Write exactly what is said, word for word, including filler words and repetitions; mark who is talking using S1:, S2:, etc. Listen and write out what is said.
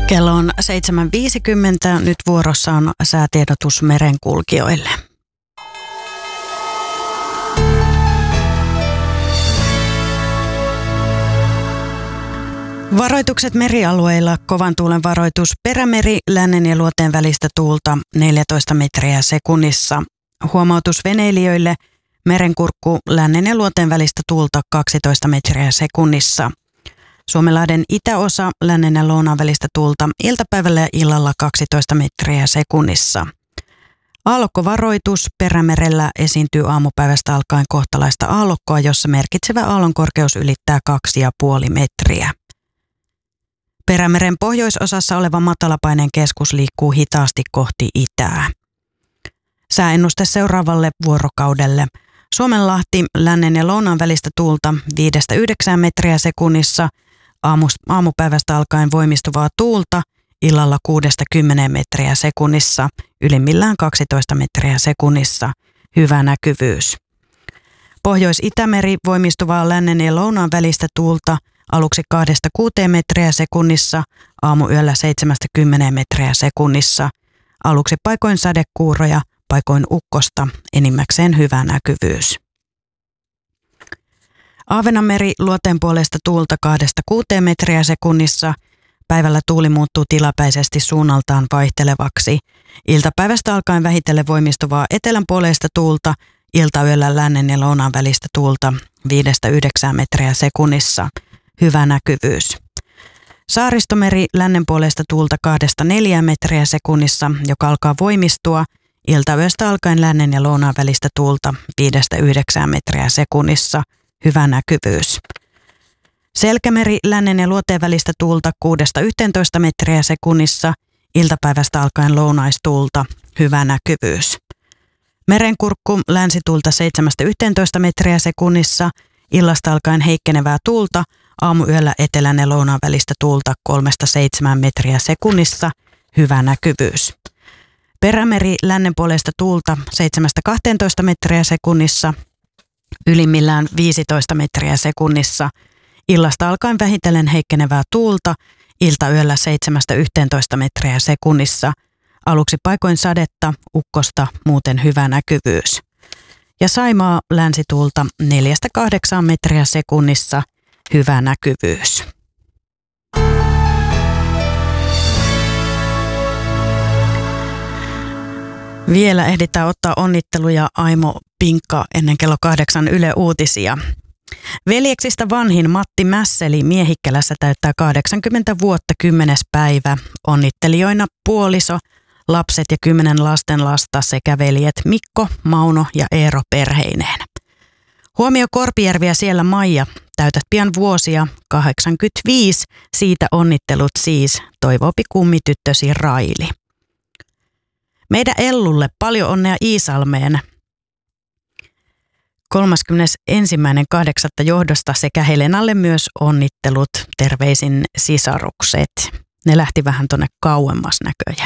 S1: Kello on seitsemän viisikymmentä. Nyt vuorossa on säätiedotus merenkulkijoille. Varoitukset merialueilla. Kovan tuulen varoitus. Perämeri, lännen ja luoteen välistä tuulta neljätoista metriä sekunnissa. Huomautus veneilijöille. Merenkurkku, lännen ja luoteen välistä tuulta kaksitoista metriä sekunnissa. Suomenlahden itäosa, lännen ja lounaan välistä tuulta iltapäivällä ja illalla kaksitoista metriä sekunnissa. Aallokkovaroitus. Perämerellä esiintyy aamupäivästä alkaen kohtalaista aallokkoa, jossa merkitsevä aallon korkeus ylittää kaksi pilkku viisi metriä. Perämeren pohjoisosassa oleva matalapaineen keskus liikkuu hitaasti kohti itää. Sääennuste seuraavalle vuorokaudelle. Suomenlahti, lännen ja lounaan välistä tuulta viidestä yhdeksään metriä sekunnissa, aamupäivästä alkaen voimistuvaa tuulta, illalla kuudesta kymmeneen metriä sekunnissa, ylimmillään kaksitoista metriä sekunnissa, hyvä näkyvyys. Pohjois-Itämeri, voimistuvaa lännen ja lounaan välistä tuulta, aluksi kahdesta kuuteen metriä sekunnissa, aamuyöllä seitsemästä kymmeneen metriä sekunnissa, aluksi paikoin sadekuuroja, paikoin ukkosta, enimmäkseen hyvä näkyvyys. Ahvenanmeri, luoteen puolesta tuulta kahdesta kuuteen metriä sekunnissa, päivällä tuuli muuttuu tilapäisesti suunnaltaan vaihtelevaksi. Iltapäivästä alkaen vähitellen voimistuvaa etelän puolesta tuulta, iltayöllä lännen ja lounaan välistä tuulta viidestä yhdeksään metriä sekunnissa, hyvä näkyvyys. Saaristomeri, lännen puolesta tuulta kahdesta neljään metriä sekunnissa, joka alkaa voimistua, iltayöstä alkaen lännen ja lounaan välistä tuulta viidestä yhdeksään metriä sekunnissa, hyvä näkyvyys. Selkämeri, lännen ja luoteen välistä tuulta kuudesta yhteentoista metriä sekunnissa, iltapäivästä alkaen lounaistuulta, hyvä näkyvyys. Merenkurkku, länsituulta seitsemästä yhteentoista metriä sekunnissa, illasta alkaen heikkenevää tuulta, aamuyöllä etelän ja lounaan välistä tuulta kolmesta seitsemään metriä sekunnissa, hyvä näkyvyys. Perämeri, lännen puolesta tuulta seitsemästä kahteentoista metriä sekunnissa, ylimmillään viisitoista metriä sekunnissa, illasta alkaen vähitellen heikkenevää tuulta, iltayöllä seitsemästä yhteentoista metriä sekunnissa, aluksi paikoin sadetta, ukkosta, muuten hyvä näkyvyys. Ja Saimaa, länsituulta neljästä kahdeksaan metriä sekunnissa, hyvä näkyvyys. Vielä ehditään ottaa onnitteluja Aimo Pinkka ennen kello kahdeksan Yle Uutisia. Veljeksistä vanhin Matti Mässeli Miehikkälässä täyttää kahdeksankymmentä vuotta kymmenes päivä. Onnittelijoina puoliso, lapset ja kymmenen lastenlasta sekä veljet Mikko, Mauno ja Eero perheineen. Huomio Korpijärvi ja siellä Maija, täytät pian vuosia, kahdeksankymmentäviisi, siitä onnittelut siis, toivoopi kummityttösi Raili. Meidän Ellulle paljon onnea Iisalmeen kolmaskymmenesensimmäinen kahdeksatta johdosta sekä Helenalle myös onnittelut, terveisin sisarukset. Ne lähti vähän tonne kauemmas näköjään.